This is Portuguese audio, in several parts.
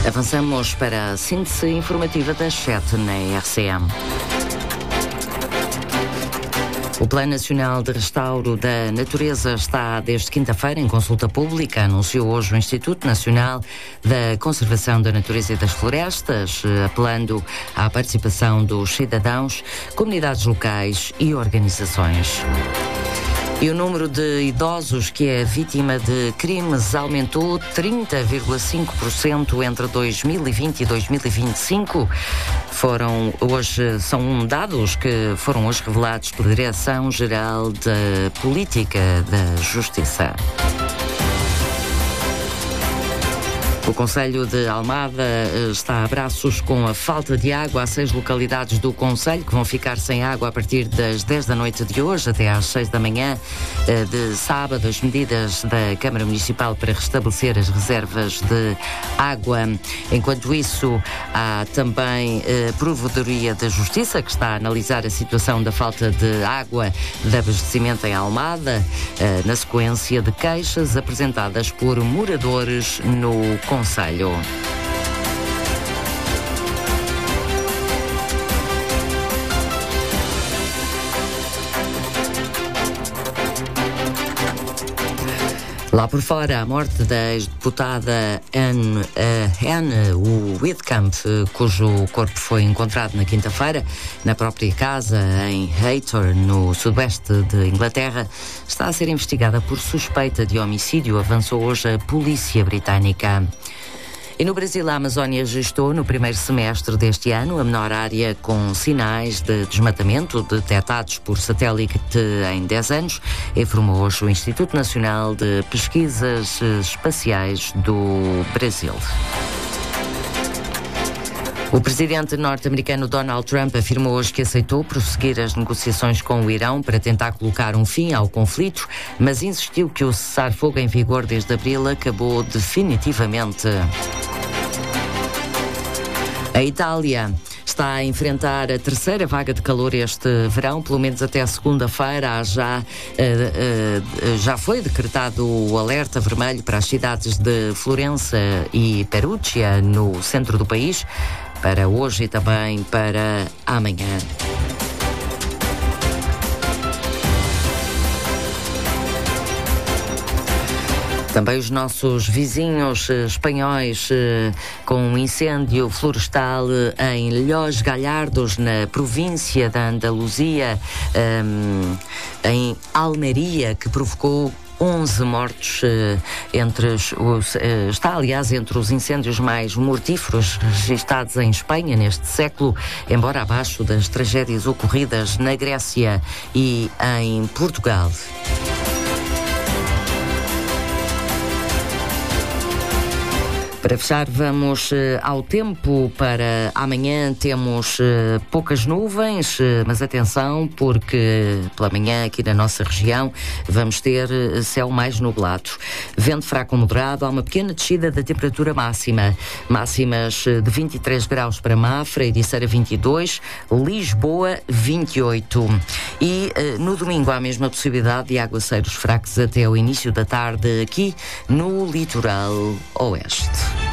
Avançamos para a síntese informativa das 7 na RCM. O Plano Nacional de Restauro da Natureza está desde quinta-feira em consulta pública, anunciou hoje o Instituto Nacional da Conservação da Natureza e das Florestas, apelando à participação dos cidadãos, comunidades locais e organizações. E o número de idosos que é vítima de crimes aumentou 30,5% entre 2020 e 2025. São dados que foram hoje revelados pela Direção-Geral da Política da Justiça. O Concelho de Almada está a braços com a falta de água. Há 6 localidades do Concelho que vão ficar sem água a partir das 10 da noite de hoje até às 6 da manhã de sábado. As medidas da Câmara Municipal para restabelecer as reservas de água. Enquanto isso, há também a Provedoria da Justiça que está a analisar a situação da falta de água de abastecimento em Almada, na sequência de queixas apresentadas por moradores no Concelho. Lá por fora, a morte da ex-deputada Anne Widdecamp, cujo corpo foi encontrado na quinta-feira na própria casa em Haytor, no sudoeste de Inglaterra, está a ser investigada por suspeita de homicídio, avançou hoje a polícia britânica. E no Brasil, a Amazónia registrou no primeiro semestre deste ano a menor área com sinais de desmatamento detectados por satélite em 10 anos, informou hoje o Instituto Nacional de Pesquisas Espaciais do Brasil. O presidente norte-americano Donald Trump afirmou hoje que aceitou prosseguir as negociações com o Irão para tentar colocar um fim ao conflito, mas insistiu que o cessar-fogo em vigor desde abril acabou definitivamente. A Itália está a enfrentar a terceira vaga de calor este verão, pelo menos até segunda-feira. Já foi decretado o alerta vermelho para as cidades de Florença e Perugia, no centro do país, para hoje e também para amanhã. Também os nossos vizinhos espanhóis com um incêndio florestal em Los Gallardos, na província da Andaluzia, em Almeria, que provocou 11 mortos, está aliás entre os incêndios mais mortíferos registados em Espanha neste século, embora abaixo das tragédias ocorridas na Grécia e em Portugal. Para fechar, vamos ao tempo. Para amanhã temos poucas nuvens, mas atenção, porque pela manhã aqui na nossa região vamos ter céu mais nublado. Vento fraco moderado, há uma pequena descida da temperatura máxima. Máximas de 23 graus para Mafra, Ericeira 22, Lisboa 28. E no domingo há a mesma possibilidade de aguaceiros fracos até o início da tarde aqui no litoral oeste.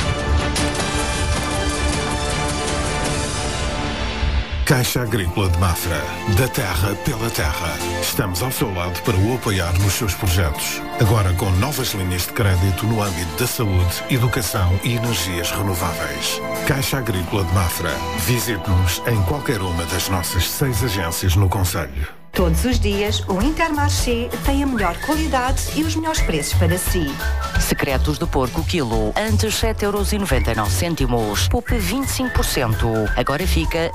Caixa Agrícola de Mafra. Da terra pela terra. Estamos ao seu lado para o apoiar nos seus projetos. Agora com novas linhas de crédito no âmbito da saúde, educação e energias renováveis. Caixa Agrícola de Mafra. Visite-nos em qualquer uma das nossas 6 agências no concelho. Todos os dias, o Intermarché tem a melhor qualidade e os melhores preços para si. Secretos de porco quilo, antes 7,99€. Poupe 25%. Agora fica a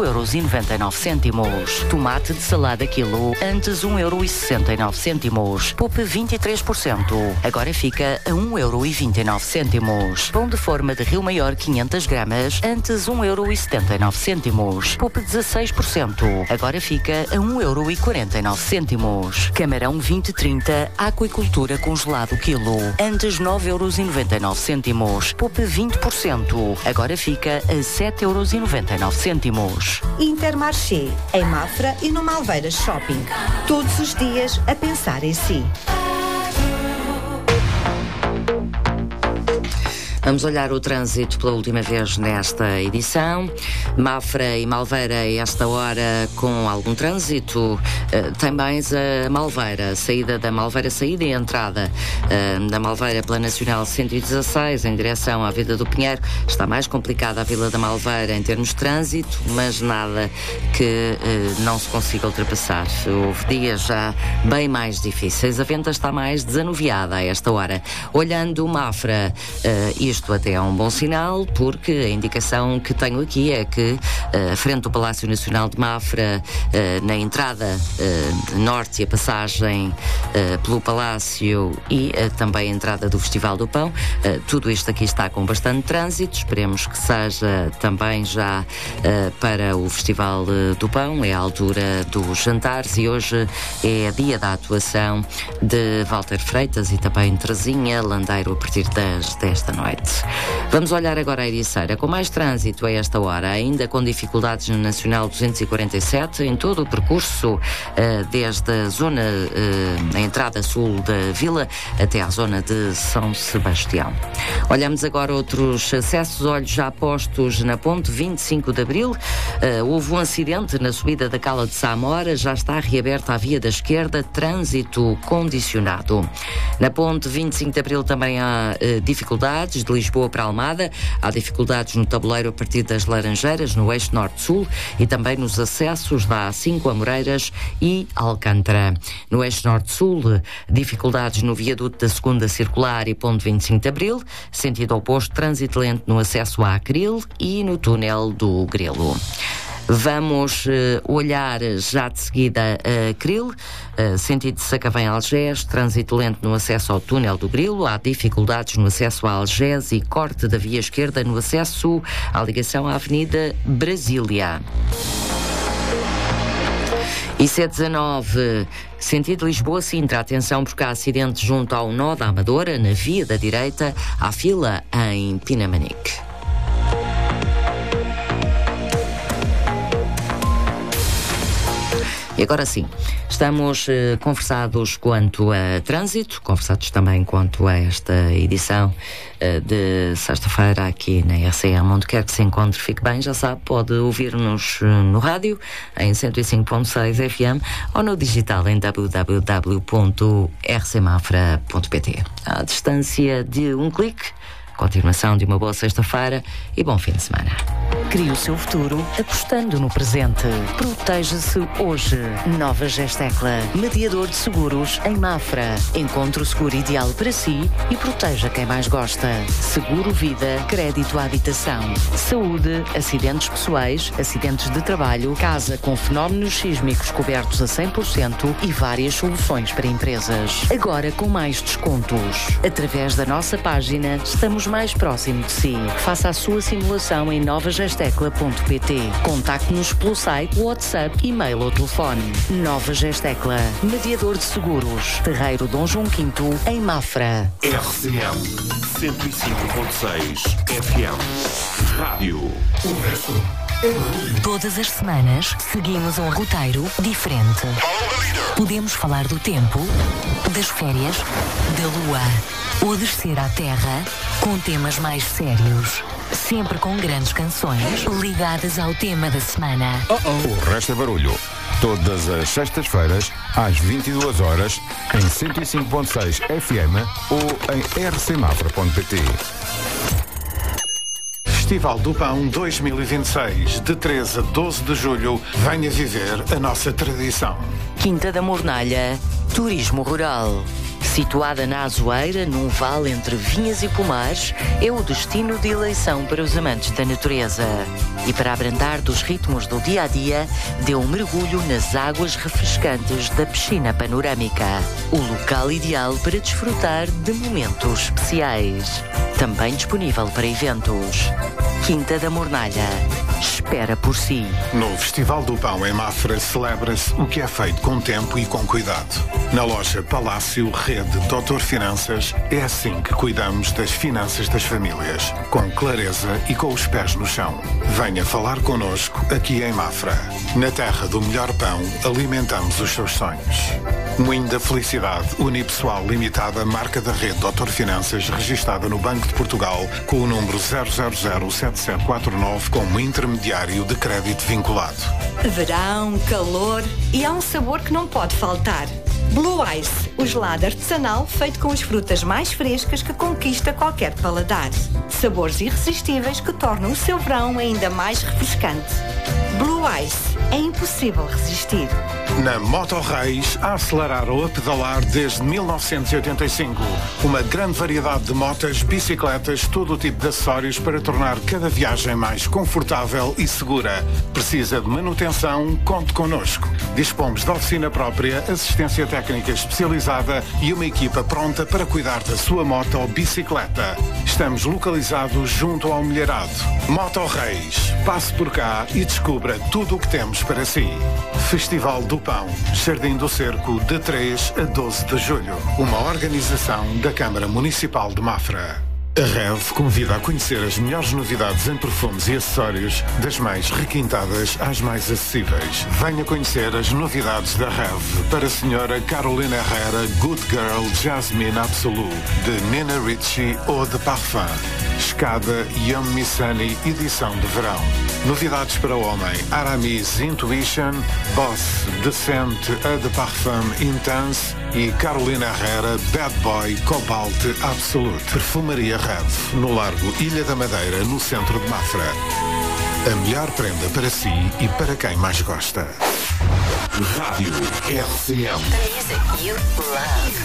5,99€. Tomate de salada quilo, antes 1,69€. Poupe 23%. Agora fica a 1,29€. Pão de forma de Rio Maior 500 gramas, antes 1,79€. Poupe 16%. Agora fica a 1,49€. Camarão 2030, aquicultura congelado quilo, antes 9,99€. Poupe 20%. Agora fica a 7,99€. Intermarché, em Mafra e no Malveiras Shopping. Todos os dias a pensar em si. Vamos olhar o trânsito pela última vez nesta edição. Mafra e Malveira, a esta hora, com algum trânsito. Também a Malveira, saída da Malveira, saída e entrada da Malveira pela Nacional 116, em direção à Vila do Pinheiro. Está mais complicada a Vila da Malveira em termos de trânsito, mas nada que não se consiga ultrapassar. Houve dias já bem mais difíceis. A venta está mais desanuviada a esta hora. Olhando Mafra, isto até é um bom sinal, porque a indicação que tenho aqui é que frente ao Palácio Nacional de Mafra, na entrada norte e a passagem pelo Palácio e também a entrada do Festival do Pão, tudo isto aqui está com bastante trânsito. Esperemos que seja também já para o Festival do Pão. É a altura dos jantares e hoje é dia da atuação de Walter Freitas e também Terezinha Landeiro a partir das 10 da noite. Vamos olhar agora a Ericeira, com mais trânsito a esta hora, ainda com dificuldades na Nacional 247 em todo o percurso, desde a zona, a entrada sul da vila até à zona de São Sebastião. Olhamos agora outros acessos, olhos já postos na ponte 25 de Abril. Houve um acidente na subida da Cala de Samora, já está reaberta a via da esquerda, trânsito condicionado. Na ponte 25 de Abril também há dificuldades, de Lisboa para Almada, há dificuldades no tabuleiro a partir das Laranjeiras, no eixo norte-sul, e também nos acessos da A5 a Moreiras e Alcântara. No eixo norte-sul, dificuldades no viaduto da segunda circular e ponte 25 de Abril, sentido oposto, trânsito lento no acesso à Acril e no túnel do Grilo. Vamos olhar já de seguida a Acril, sentido de Sacavém-Algés, trânsito lento no acesso ao túnel do Grilo, há dificuldades no acesso a Algés e corte da via esquerda no acesso à ligação à Avenida Brasília. IC19, sentido Lisboa-Sintra, atenção porque há acidente junto ao nó da Amadora, na via da direita, há fila em Pinamanique. E agora sim, estamos conversados quanto a trânsito, conversados também quanto a esta edição de sexta-feira aqui na RCM, onde quer que se encontre, fique bem, já sabe, pode ouvir-nos no rádio em 105.6 FM ou no digital em www.rcmafra.pt. À distância de um clique. Continuação de uma boa sexta-feira e bom fim de semana. Crie o seu futuro apostando no presente. Proteja-se hoje. Nova Gestecla, mediador de seguros em Mafra. Encontre o seguro ideal para si e proteja quem mais gosta. Seguro vida, crédito à habitação, saúde, acidentes pessoais, acidentes de trabalho, casa com fenómenos sísmicos cobertos a 100% e várias soluções para empresas. Agora com mais descontos. Através da nossa página, estamos mais próximo de si. Faça a sua simulação em novagestecla.pt. Contacte-nos pelo site, WhatsApp, e-mail ou telefone. Nova Gestecla, mediador de seguros. Terreiro Dom João V, em Mafra. RCM 105.6 FM. Rádio. O resto é barulho. Todas as semanas seguimos um roteiro diferente. Podemos falar do tempo, das férias, da lua ou descer à terra com temas mais sérios. Sempre com grandes canções ligadas ao tema da semana. O resto é barulho. Todas as sextas-feiras, às 22 horas, em 105.6 FM ou em rcmafra.pt. Festival do Pão 2026, de 13 a 12 de julho, venha viver a nossa tradição. Quinta da Mornalha, turismo rural. Situada na Azoeira, num vale entre vinhas e pomares, é o destino de eleição para os amantes da natureza. E para abrandar dos ritmos do dia-a-dia, dê um mergulho nas águas refrescantes da piscina panorâmica. O local ideal para desfrutar de momentos especiais. Também disponível para eventos. Quinta da Mornalha. espera por si. No Festival do Pão em Mafra celebra-se o que é feito com tempo e com cuidado. Na loja Palácio Rede Doutor Finanças é assim que cuidamos das finanças das famílias, com clareza e com os pés no chão. Venha falar connosco aqui em Mafra. Na terra do melhor pão, alimentamos os seus sonhos. Moinho da Felicidade, unipessoal limitada, marca da Rede Doutor Finanças, registada no Banco de Portugal, com o número 0007749 como intermediário de crédito vinculado. Verão, calor e há um sabor que não pode faltar. Blue Ice, o gelado artesanal feito com as frutas mais frescas que conquista qualquer paladar. Sabores irresistíveis que tornam o seu verão ainda mais refrescante. Blue Ice, é impossível resistir. Na Moto Reis, a acelerar ou a pedalar desde 1985. Uma grande variedade de motas, bicicletas, todo o tipo de acessórios para tornar cada viagem mais confortável e segura. Precisa de manutenção? Conte connosco. Dispomos de oficina própria, assistência técnica especializada e uma equipa pronta para cuidar da sua moto ou bicicleta. Estamos localizados junto ao Milharado. Moto Reis. Passe por cá e descubra tudo o que temos para si. Festival do Pão, Jardim do Cerco, de 3 a 12 de julho. Uma organização da Câmara Municipal de Mafra. A REV convida a conhecer as melhores novidades em perfumes e acessórios, das mais requintadas às mais acessíveis. Venha conhecer as novidades da REV para a Sra. Carolina Herrera Good Girl Jasmine Absolute, de Nina Ricci ou de Parfum. Escada Young Missani, edição de verão. Novidades para o homem: Aramis Intuition, Boss Decente A de Parfum Intense e Carolina Herrera Bad Boy Cobalt Absolute. Perfumaria REV, no Largo Ilha da Madeira, no centro de Mafra. A melhor prenda para si e para quem mais gosta. Rádio RCM. The music you love.